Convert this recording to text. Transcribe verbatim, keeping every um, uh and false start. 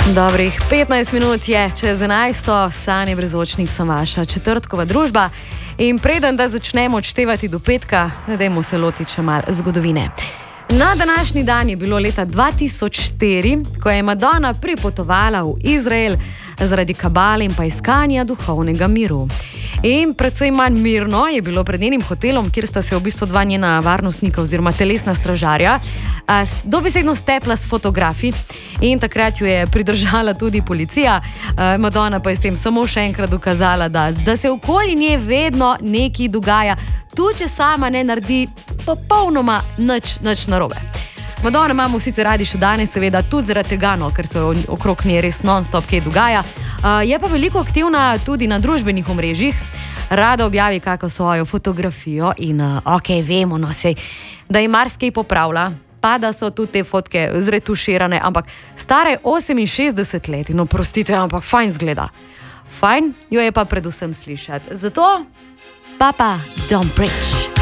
Dobrih petnajst minut je čez enajsto, Sanje Brezočnik, sem vaša četrtkova družba. In preden da začnemo odštevati do petka, dajmo se lotiti še malo zgodovine. Na današnji dan je bilo leta dva tisoč štiri, ko je Madonna pripotovala v Izrael zaradi kabale in pa iskanja duhovnega miru. In predvsem manj mirno je bilo pred njenim hotelom, kjer sta se v bistvu dva njena varnostnika oziroma telesna stražarja dobesedno stepla s fotografi in takrat jo je pridržala tudi policija. Madonna pa je s tem samo še enkrat dokazala, da, da se okoli nje vedno nekaj dogaja, tu če sama ne naredi popolnoma nič, nič narobe. Madonna imamo sicer radi še danes, seveda tudi zaradi tega, no, ker se okrog nje res non-stop kaj dogaja. Uh, je pa veliko aktivna tudi na družbenih omrežjih, rada objavi kako svojo fotografijo in uh, ok, vemo, no, sej, da je marsikaj popravlja, pa da so tudi te fotke zretuširane, ampak stara je oseminšestdeset let in oprostite, ampak fajn zgleda. Fajn jo je pa predvsem slišati. Zato, Papa, don't preach.